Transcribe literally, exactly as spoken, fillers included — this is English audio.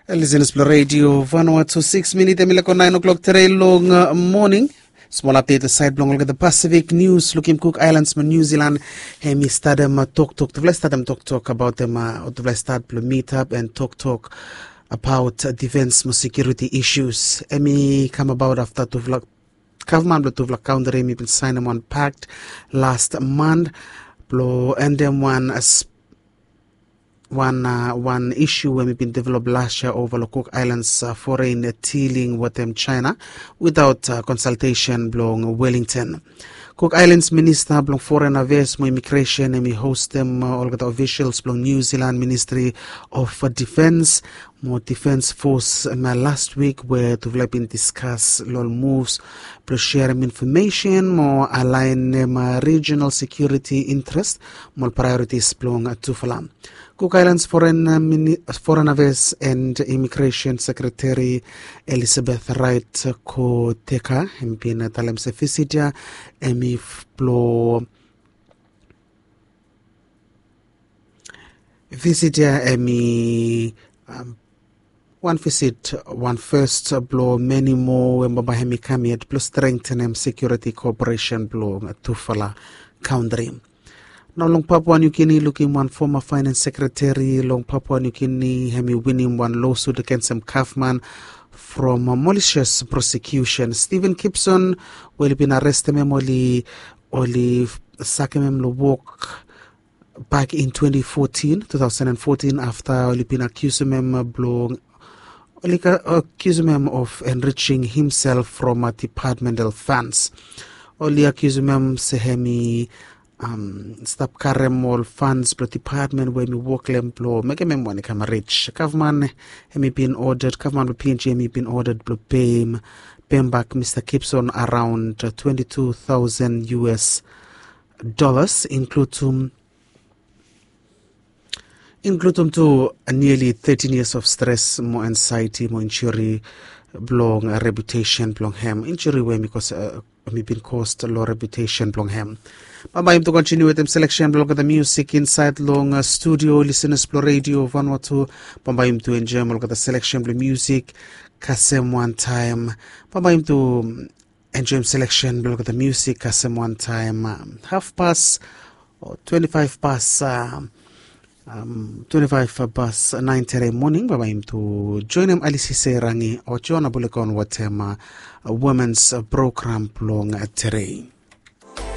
Listen to Radio Vanuatu six minutes emilako nine o'clock today long uh, morning. Small update the side belong look at the Pacific news. Looking Cook Islands, New Zealand. Hemi stadem talk talk. To start them talk talk about them. Uh, to start meet up and talk talk about uh, defense and security issues. Hemi come about after to vlog. Government to vlog counter. Hemi been signed one pact last month. Blow and then one as. One uh, one issue when we've been developed last year over the Cook Islands uh, foreign uh, dealing with them China without uh, consultation belong Wellington. Cook Islands Minister belong Foreign Affairs, Immigration, and we host them uh, all the officials belong New Zealand Ministry of uh, Defense, more Defense Force um, uh, last week where to have been discuss lol moves, plus share information, more align um, uh, regional security interest, more priorities belong uh, to Falam. Cook Islands Foreign, uh, Mini- Foreign Affairs and Immigration Secretary Elizabeth Wright Koteka, M P Natalem Sefisidia, Emi Flo Visitia, Emi um, one visit, one first blow, many more, and Babahemi Kamiat, plus strengthen them security cooperation blow, Tufala country. Now, Long Papua New Guinea looking one former finance secretary, Long Papua New Guinea, Hemi winning one lawsuit against some Kaufman from a malicious prosecution. Stephen Gibson will be arrested memorably, Olive Sakemem walk back in twenty fourteen, twenty fourteen after Oli been accused him blowing. Oli accused him of enriching himself from a departmental funds. Oli accused him sehemi. Um, stop carrying funds for department where me work them blow make them money come rich. Government me been ordered, government P N G me been ordered to pay him, pay him back Mister Gibson around twenty-two thousand U S dollars, including including to uh, nearly thirteen years of stress, more anxiety, more injury, belong a reputation, belong him injury way because uh, me been caused a low reputation, belong him. Bye to continue with them selection blog of the music inside long uh, studio listeners pro radio Vanuatu. Bye to enjoy look at the selection blog music Kasem one time. Bye to enjoy selection blog of the music Kasem one time. Um, half past or twenty-five past um, um, twenty-five past nine today morning. Bye to join them Alice Rangi or John Abulikon what um, a women's uh, program long uh, today.